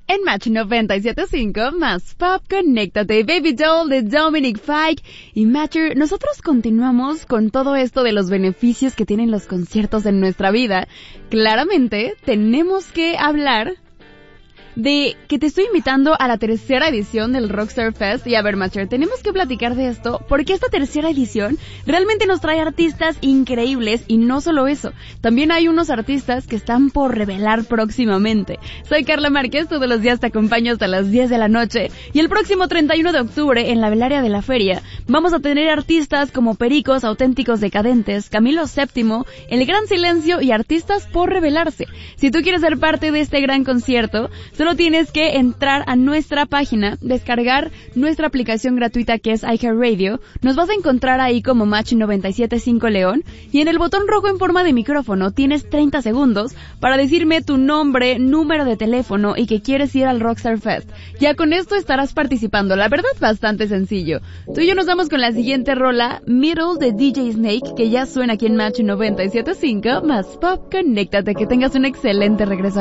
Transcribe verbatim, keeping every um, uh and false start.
En Match noventa y siete punto cinco, más pop, conéctate, Baby Doll de Dominic Fike y Matcher. Nosotros continuamos con todo esto de los beneficios que tienen los conciertos en nuestra vida. Claramente, tenemos que hablar de que te estoy invitando a la tercera edición del Rockstar Fest. Y a ver, Matcher, tenemos que platicar de esto porque esta tercera edición realmente nos trae artistas increíbles y no solo eso, también hay unos artistas que están por revelar próximamente. Soy Carla Márquez, todos los días te acompaño hasta las diez de la noche y el próximo treinta y uno de octubre en la velaria de la feria vamos a tener artistas como Pericos, Auténticos Decadentes, Camilo séptimo, El Gran Silencio y artistas por revelarse. Si tú quieres ser parte de este gran concierto, solo tienes que entrar a nuestra página, descargar nuestra aplicación gratuita que es iHeartRadio, nos vas a encontrar ahí como Match noventa y siete punto cinco León y en el botón rojo en forma de micrófono tienes treinta segundos para decirme tu nombre, número de teléfono y que quieres ir al Rockstar Fest. Ya con esto estarás participando, la verdad es bastante sencillo. Tú y yo nos vamos con la siguiente rola, Middle de D J Snake, que ya suena aquí en Match noventa y siete punto cinco, más pop, conéctate, que tengas un excelente regreso.